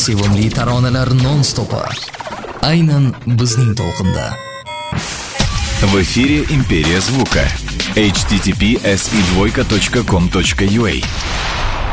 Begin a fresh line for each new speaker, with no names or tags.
sevimli taronalar non-stopi. Aynan bizning to'lqinda.
В эфире «Империя звука». http://si2.com.ua